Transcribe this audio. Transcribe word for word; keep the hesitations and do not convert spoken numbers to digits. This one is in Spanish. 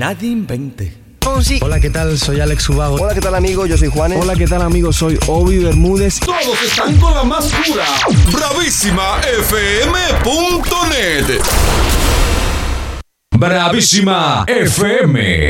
Nadie invente. Hola, ¿qué tal? Soy Alex Ubago. Hola, ¿qué tal, amigo? Yo soy Juanes. Hola, ¿qué tal, amigo? Soy Obi Bermúdez. Todos están con la más pura. Bravísima F M punto net. Bravísima F M.